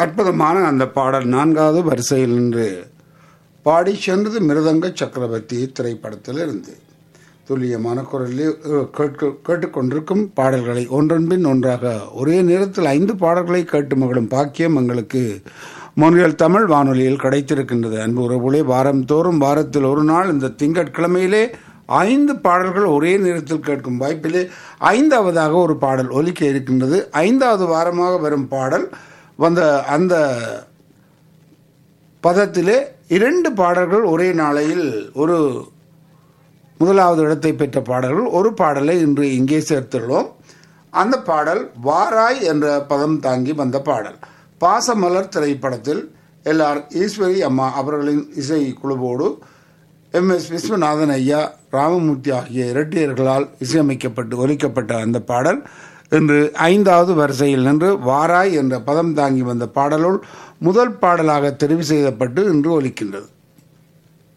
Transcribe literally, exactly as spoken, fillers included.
அற்புதமான அந்த பாடல் நான்காவது வரிசையில் நின்று பாடி சென்றது மிருதங்க சக்கரவர்த்தி திரைப்படத்தில் இருந்து துல்லியமான குரலில் கேட்க கேட்டுக்கொண்டிருக்கும் பாடல்களை ஒன்றன்பின் ஒன்றாக ஒரே நேரத்தில் ஐந்து பாடல்களை கேட்டு மகளும் பாக்கியம் எங்களுக்கு மொழியல் தமிழ் வானொலியில் கிடைத்திருக்கின்றது. அன்பு உறவுகளே, வாரம் தோறும் வாரத்தில் ஒரு நாள் இந்த திங்கட்கிழமையிலே ஐந்து பாடல்கள் ஒரே நேரத்தில் கேட்கும் வாய்ப்பிலே ஐந்தாவதாக ஒரு பாடல் ஒலிக்க இருக்கின்றது. ஐந்தாவது வாரமாக வரும் பாடல் வந்த அந்த பதத்திலே இரண்டு பாடல்கள் ஒரே நாளையில் ஒரு முதலாவது இடத்தை பெற்ற பாடல்கள் ஒரு பாடலை இன்று இங்கே சேர்த்துள்ளோம். அந்த பாடல் வாராய் என்ற பதம் தாங்கி வந்த பாடல். பாசமலர் திரைப்படத்தில் எல்ஆர் ஈஸ்வரி அம்மா அவர்களின் இசை குழுவோடு எம் எஸ் விஸ்வநாதன் ஐயா, ராமமூர்த்தி ஆகிய இரட்டையர்களால் இசையமைக்கப்பட்டு ஒலிக்கப்பட்ட அந்த பாடல் இன்று ஐந்தாவது வரிசையில் நின்று வாராய் என்ற பதம் தாங்கி வந்த பாடலுள் முதல் பாடலாக தெரிவு செய்யப்பட்டு இன்று ஒலிக்கின்றது.